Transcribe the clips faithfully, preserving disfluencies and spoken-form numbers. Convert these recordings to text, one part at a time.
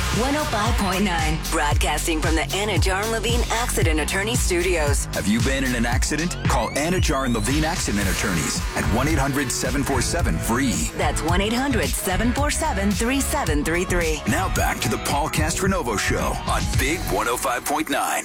one oh five point nine, broadcasting from the Anna Jar and Levine Accident Attorney Studios. Have you been in an accident? Call Anna Jar and Levine Accident Attorneys at one eight hundred seven four seven free. That's one eight hundred seven four seven three seven three three. Now back to the Paul Castronovo Show on Big one oh five point nine.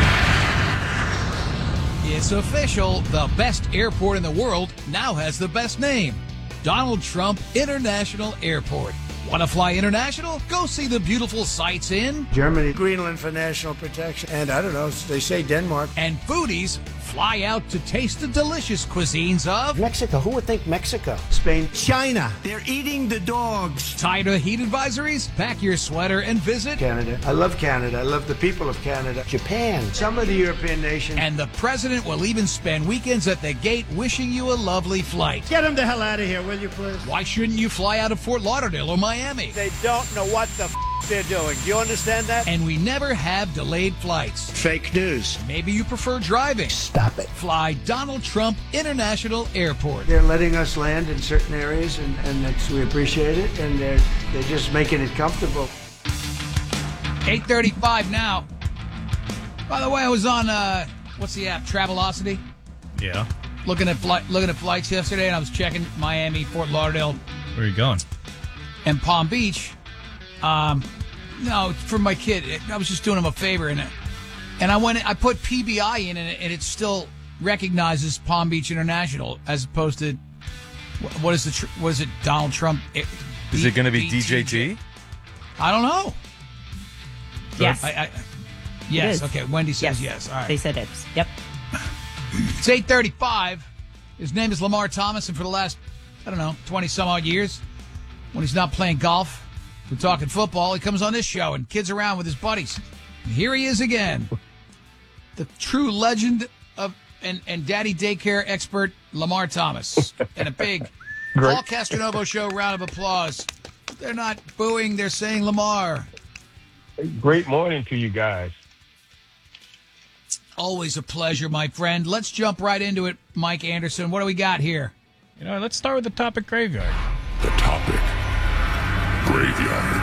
It's official. The best airport in the world now has the best name. Donald Trump International Airport. Want to fly international? Go see the beautiful sights in Germany, Greenland for national protection, and I don't know, they say Denmark. And foodies fly out to taste the delicious cuisines of Mexico. Who would think Mexico? Spain. China. They're eating the dogs. Tired of heat advisories? Pack your sweater and visit Canada. I love Canada. I love the people of Canada. Japan. Some of the European nations. And the president will even spend weekends at the gate wishing you a lovely flight. Get them the hell out of here, will you, please? Why shouldn't you fly out of Fort Lauderdale or Miami? They don't know what the f*** they're doing. Do you understand that? And we never have delayed flights. Fake news. Maybe you prefer driving. Stop it. Fly Donald Trump International Airport. They're letting us land in certain areas, and, and it's, we appreciate it, and they're, they're just making it comfortable. eight thirty-five now. By the way, I was on, uh, what's the app, Travelocity? Yeah. Looking at flight, looking at flights yesterday, and I was checking Miami, Fort Lauderdale, Where are you going? and Palm Beach. Um, no, for my kid. I was just doing him a favor, and and I went. I put P B I in, and it, and it still recognizes Palm Beach International as opposed to what is the tr- what is it? Donald Trump. It, Is it going to be D J G? I don't know. Yes. I, I, yes. is. Okay. Wendy says yes. All right. They said it's. Yep. It's eight thirty-five. His name is Lamar Thomas, and for the last, I don't know, twenty some odd years, when he's not playing golf, we're talking football, he comes on this show and kids around with his buddies. And here he is again. The true legend of and, and daddy daycare expert, Lamar Thomas. And a big Paul Castronovo Show round of applause. They're not booing, they're saying Lamar. Great morning to you guys. Always a pleasure, my friend. Let's jump right into it, Mike Anderson. What do we got here? You know, let's start with the topic graveyard. The topic graveyard.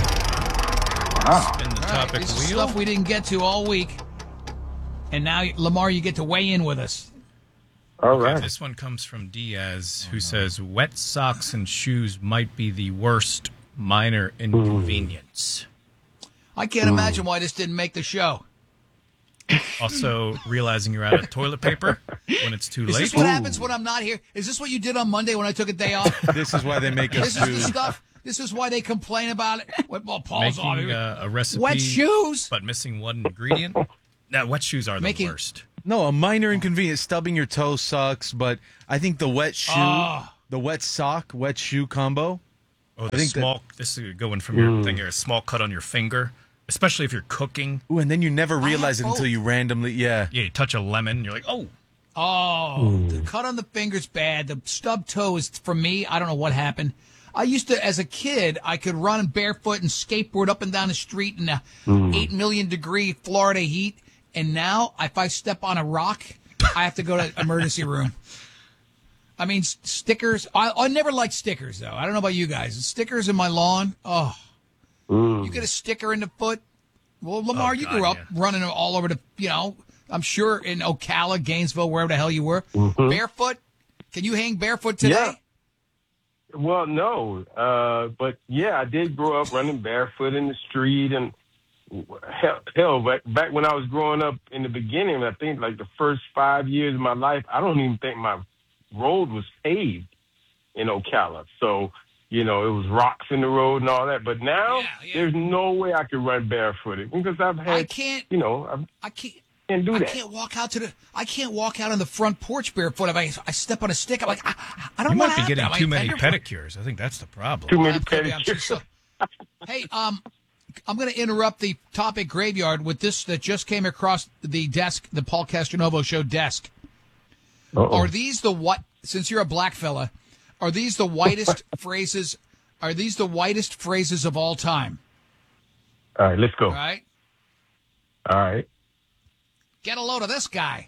Wow. Spin the All right, topic this is wheel. stuff we didn't get to all week. And now, Lamar, you get to weigh in with us. All Okay, right. this one comes from Diaz, who says wet socks and shoes might be the worst minor inconvenience. I can't imagine why this didn't make the show. Also, realizing you're out of toilet paper when it's too Is late. this what happens when I'm not here? Is this what you did on Monday when I took a day off? This is why they make us This is do. the stuff. This is why they complain about it. What, well, Paul's on Making here. uh, a recipe, Wet shoes. but missing one ingredient. Now, wet shoes are the Making- worst. No, a minor inconvenience. Stubbing your toe sucks, but I think the wet shoe, Ah. the wet sock, wet shoe combo. Oh, the think that- small. This is going from your thing here. A small cut on your finger, especially if you're cooking. Ooh, and then you never realize it have until both. you randomly, yeah. Yeah, you touch a lemon, you're like, oh. Oh, the cut on the finger's bad. The stub toe is, for me, I don't know what happened. I used to, as a kid, I could run barefoot and skateboard up and down the street in a eight million degree Florida heat. And now, if I step on a rock, I have to go to emergency room. I mean, s- stickers. I, I never liked stickers, though. I don't know about you guys. Stickers in my lawn. Oh, you get a sticker in the foot. Well, Lamar, Oh, you God, grew up yeah. running all over the, you know, I'm sure in Ocala, Gainesville, wherever the hell you were. Barefoot? Can you hang barefoot today? Yeah. Well, no, uh, but yeah, I did grow up running barefoot in the street, and hell, hell back, back when I was growing up in the beginning, I think like the first five years of my life, I don't even think my road was paved in Ocala. So, you know, it was rocks in the road and all that. But now Yeah, yeah. there's no way I could run barefooted because I've had, I can't. you know, I I can't. can't do I that. can't walk out to the. I can't walk out on the front porch barefoot. If I, I step on a stick, I'm like, I, I don't You want might to be getting happen. too I'm many like, pedicures. I think that's the problem. Too many Uh, maybe I'm just pedicures. so- Hey, um, I'm going to interrupt the topic graveyard with this that just came across the desk, the Paul Castronovo Show desk. Uh-oh. Are these the what? Since you're a black fella, are these the whitest phrases? Are these the whitest phrases of all time? All right, let's go. All right, All right. get a load of this guy.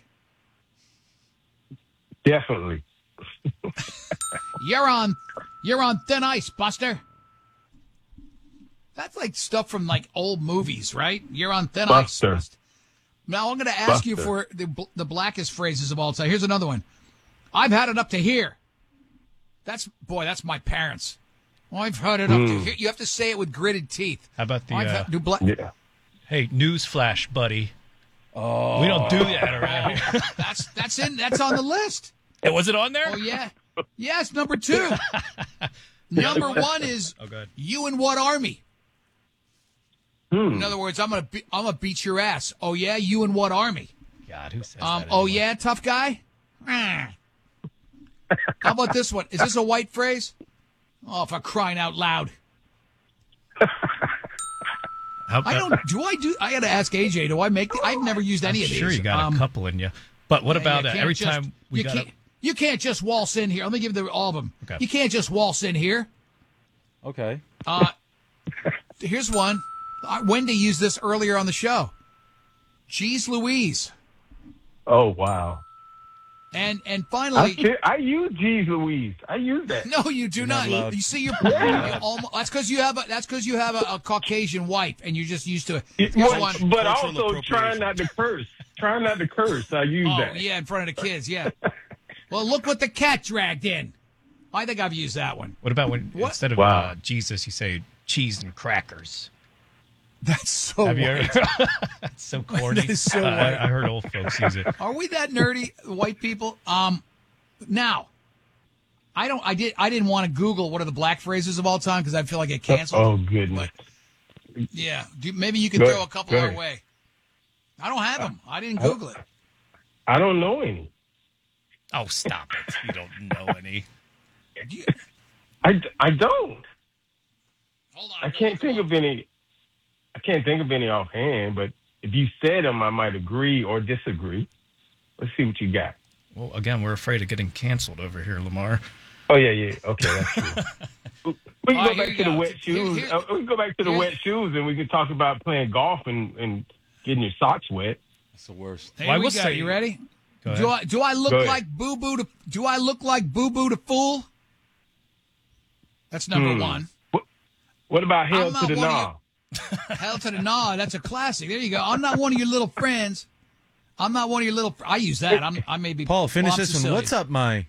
Definitely. You're on, you're on thin ice, Buster. That's like stuff from like old movies, right? You're on thin Buster. ice. Now I'm going to ask you Buster. for the the blackest phrases of all time. Here's another one. I've had it up to here. That's boy, that's my parents. I've had it up to here. You have to say it with gritted teeth. How about the, I've uh, had- do bla- Yeah. Hey, newsflash, buddy. Oh, we don't do that around here. That's that's in that's on the list. Hey, was it on there? Oh yeah, yes. Number two. Number one is Oh, good. you in what army? Hmm. In other words, I'm gonna be, I'm gonna beat your ass. Oh yeah, you in what army? God, who says Um. that? Oh anymore? yeah, tough guy. Ah. How about this one? Is this a white phrase? Oh, for crying out loud! How I about- don't. Do I do? I got to ask A J. Do I make? The, I've never used any I'm of these. sure you got Um, a couple in you. But what yeah, about you uh, can't every just- time we you got can't, a, you can't just waltz in here. Let me give the, all of them. Okay. You can't just waltz in here. Okay. Uh, here's one. Uh, Wendy used this earlier on the show. Jeez Louise. Oh wow. And and I, finally, feel- I use G's Louise. I use that. no, you do not. allowed. You see, you're you almost, that's because you have a, that's because you have a, a Caucasian wife, and you're just used to it. It- Here's but, one. but Cultural also trying not to curse. Trying not to curse. I use Oh that. yeah, in front of the kids. Yeah. Well, look what the cat dragged in. I think I've used that one. what about when What? instead of Wow. uh, Jesus, you say cheese and crackers? That's so. Have you white. ever? That's so corny. That is so Uh, white. I, I heard old folks use it. Are we that nerdy, white people? Um, now, I don't. I did. I didn't want to Google what are the black phrases of all time because I feel like it canceled. Oh goodness. Yeah, do, maybe you can Go throw ahead. a couple Go our ahead. way. I don't have them. I didn't Google it. I don't know any. Oh, stop it! You don't know any. Do you- I, I don't. hold on. I can't think of any. I can't think of any offhand. But if you said them, I might agree or disagree. Let's see what you got. Well, again, we're afraid of getting canceled over here, Lamar. Oh yeah, yeah. Okay, that's true. We can All go right, here back you to the go. wet Here- shoes. here- Uh, we can go back to the here- wet shoes, and we can talk about playing golf and, and getting your socks wet. That's the worst. Here Well, I we will go. say- You ready? Go Do ahead. I do I look Go ahead. like Boo Boo to Do I look like Boo Boo to fool? That's number Hmm. one. What about hell I'm to not the one of gnaw? Hell to the gnaw. That's a classic. There you go. I'm not one of your little friends. I'm not one of your little. I use that. I'm. I may be. Paul, finish well, I'm this one. Sicilian. What's up, my?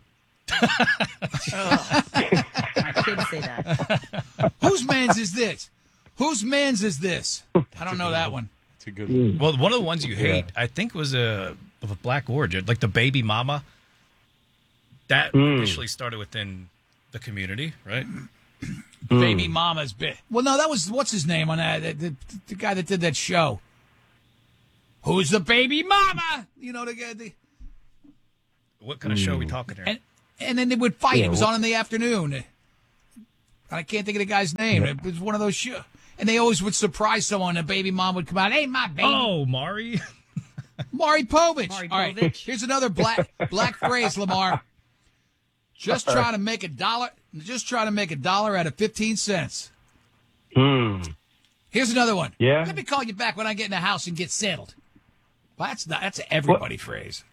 I couldn't say that. Whose man's is this? Whose man's is this? I don't know that one. It's a good one. Well, one of the ones you hate, I think, was a of a black origin, like the baby mama. That initially started within the community, right? Baby mama's bit. Well, no, that was what's his name on that? The, the, the guy that did that show. Who's the baby mama? You know the guy. The, What kind of show are we talking here? and and then they would fight. Yeah, it was well- on in the afternoon. I can't think of the guy's name. It was one of those shows. And they always would surprise someone. The baby mom would come out. Hey, my baby. Oh, Mari. Maury Povich. Maury All right, Povich. here's another black black phrase, Lamar. Just trying to make a dollar. Just trying to make a dollar out of fifteen cents. Hmm. Here's another one. Yeah? Let me call you back when I get in the house and get settled. Well, that's not. That's an everybody phrase.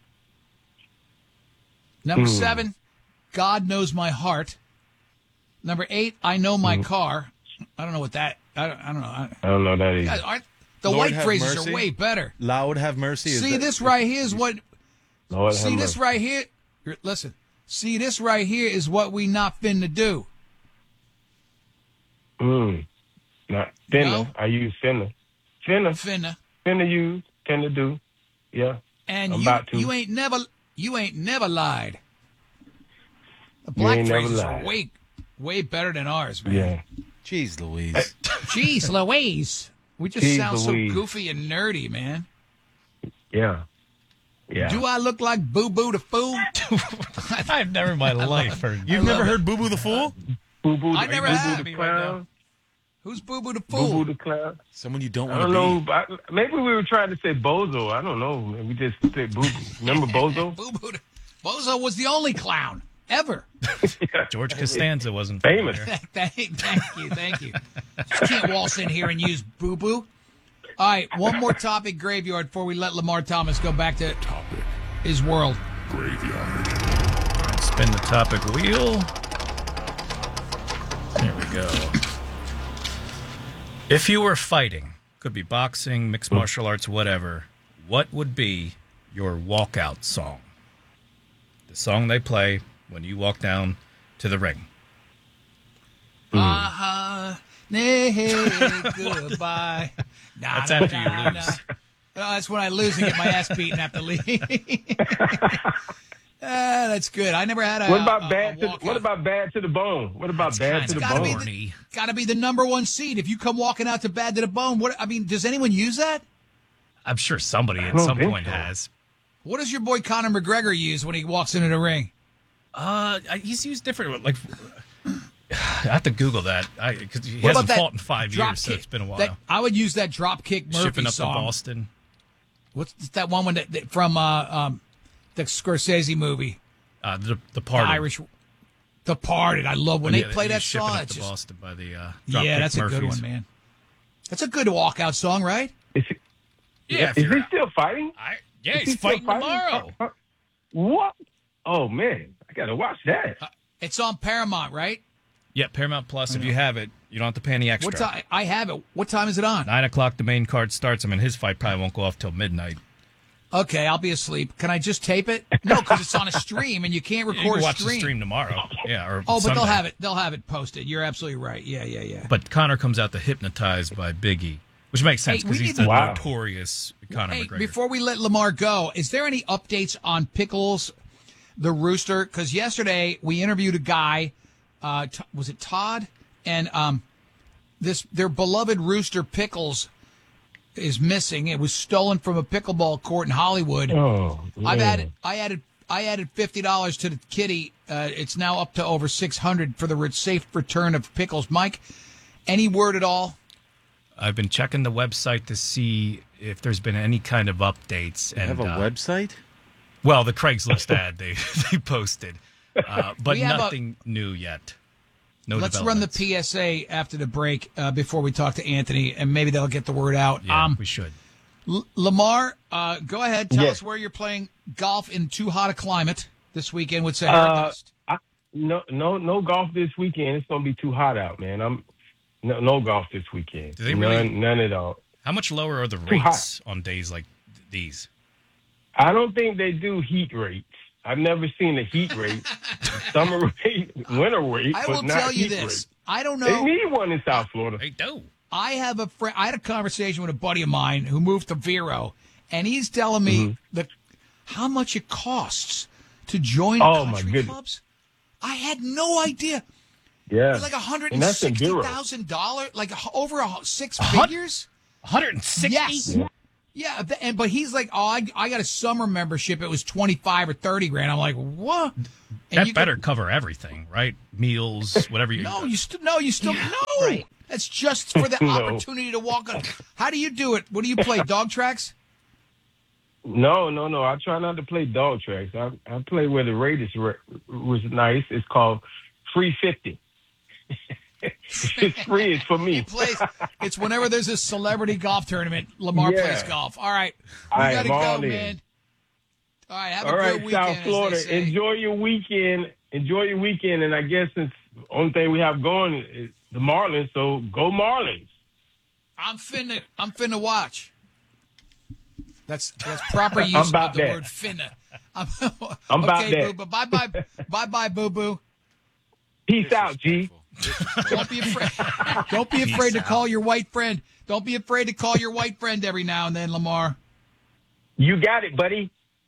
Number Hmm. seven, God knows my heart. Number eight, I know my Hmm. car. I don't know what that. I don't, I don't know. I, I don't know that guys, either. aren't, the Lord white have phrases mercy. are way better. Loud have mercy. Is See, that- this right here is what. Lord See have this mercy. right here. Listen. See this right here is what we not finna do. Hmm. Not finna. No? I use finna. Finna. Finna. Finna use. Finna do. Yeah. And I'm you, about to. you ain't never you ain't never lied. The black ain't never phrases are lied. way way better than ours, man. Yeah. Jeez Louise. Jeez Louise. We just Jeez sound Louise. so goofy and nerdy, man. Yeah. Yeah. Do I look like Boo Boo the Fool? I've never in my life heard. You've never love heard Boo Boo the Fool? Boo Boo. I the- never Boo have. Boo the clown. Who's Boo Boo the Boo Fool? Boo the clown. Someone you don't I want don't to know. be. I, maybe we were trying to say bozo. I don't know. We just said boo. Remember bozo? Boo Boo the Bozo was the only clown ever. George Costanza wasn't Famous. there. thank, thank you, thank you. Just can't waltz in here and use Boo Boo. All right, one more topic, Graveyard, before we let Lamar Thomas go back to Topic. his world. Graveyard. Spin the topic wheel. There we go. If you were fighting, could be boxing, mixed martial arts, whatever, what would be your walkout song? The song they play when you walk down to the ring. Uh-huh. Nay, goodbye. Nah, That's nah, after nah, you nah, lose. nah. Oh, that's when I lose and get my ass beaten after leaving. Ah, that's good. I never had a. What about a, bad? a To, walkout. what about bad to the bone? What about bad to the gotta be bone? the, gotta be the number one seed. If you come walking out to bad to the bone, what? I mean, does anyone use that? I'm sure somebody I at don't some think point so. has. What does your boy Conor McGregor use when he walks into the ring? Uh, he's used different. Like, I have to Google that because he What hasn't about that fought in five drop years, so kick? it's been a while. That, I would use that drop kick Murphy Shipping up song. to Boston. What's that one when that, that- from uh, um, the Scorsese movie? Uh, the the The part. Irish. Departed. I love when Yeah, they play he's that shipping song. up It's to just, Boston by the uh, Dropkick yeah, that's a good Murphys. one, man. That's a good walkout song, right? Is he, Yeah, if is you're he out. still fighting? I, yeah, Is he's he still fighting tomorrow. Uh, uh, what? Oh man, I gotta watch that. It's on Paramount, right? Yeah, Paramount Plus. If you have it, you don't have to pay any extra. What time? I have it. What time is it on? Nine o'clock, the main card starts. I mean, his fight probably won't go off till midnight. Okay, I'll be asleep. Can I just tape it? No, because it's on a stream and you can't You record can a watch stream. the stream tomorrow. Yeah, or Oh, but Sunday. they'll have it. They'll have it posted. You're absolutely right. Yeah, yeah, yeah. But Connor comes out to Hypnotized by Big E, which makes sense Hey, because we he's need the to- Wow. notorious Conor Hey, McGregor. before we let Lamar go, is there any updates on Pickles, the rooster? Because yesterday we interviewed a guy. Uh, t- was it Todd? And um, this their beloved rooster Pickles is missing. It was stolen from a pickleball court in Hollywood. Oh, I've man. added. I added. I added fifty dollars to the kitty. Uh, it's now up to over six hundred for the re- safe return of Pickles. Mike, any word at all? I've been checking the website to see if there's been any kind of updates. You And have a uh, website? Well, the Craigslist ad they they posted, uh, but We have a- nothing new yet. No Let's run the developments. P S A after the break uh, before we talk to Anthony, and maybe they'll get the word out. Yeah, um, we should. L- Lamar, uh, go ahead. Tell Yes. us where you're playing golf in too hot a climate this weekend with Uh, Sahara Dust. I, no, no, no golf this weekend. It's gonna be too hot out, man. I'm no, no golf this weekend. Do they none, really- none at all. How much lower are the Too rates on days like these? I don't think they do heat rates. I've never seen a heat rate, summer rate, winter rate. I but will not tell you heat this. rate. I don't They know. need one in South Florida. They do. I have a friend. I had a conversation with a buddy of mine who moved to Vero, and he's telling me Mm-hmm. that how much it costs to join Oh, my country goodness. clubs. I had no idea. Yeah, It's like a hundred And and that's in sixty Vero. thousand dollars, like a- over a, six hun- figures. one hundred sixty. Yes. Yeah, th- and but he's like, oh, I, I got a summer membership. It was twenty five or thirty grand. I'm like, what? And That you better Could, cover everything, right? Meals, whatever you. no, you still no, you still no. Right. That's just for the No. opportunity to walk on. How do you do it? What do you play? Dog tracks? No, no, no. I try not to play dog tracks. I, I play where the rate is re- was nice. It's called free fifty. It's free. It's for He me. plays. It's whenever there's a celebrity golf tournament. Lamar Yeah. plays golf. All right, we I gotta am all go, in. man. All right, have All a right, good weekend. South as Florida. they say. Enjoy your weekend. Enjoy your weekend. And I guess since the only thing we have going is the Marlins, so go Marlins. I'm finna. I'm finna watch. That's that's proper use I'm about of the that. word finna. I'm, I'm about okay, that. boo. Bye bye. Bye bye, boo boo. Peace out, G. Don't be afraid. Don't be afraid to call your white friend. Don't be afraid to call your white friend every now and then, Lamar. You got it, buddy.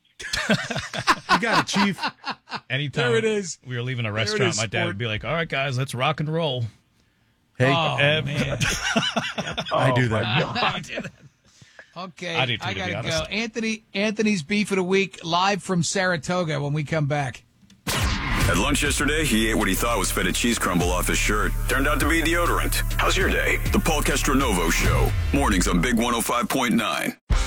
You got it, Chief. Anytime There it is. we were leaving a There it restaurant, is, my dad sport. would be like, "All right, guys, let's rock and roll." Hey, Oh Ev- man. I do Oh, my that. God. Okay, I do too, I to gotta be go. honest. Anthony, Anthony's beef of the week live from Saratoga when we come back. At lunch yesterday, he ate what he thought was feta cheese crumble off his shirt. Turned out to be deodorant. How's your day? The Paul Castronovo Show. Mornings on Big one oh five point nine.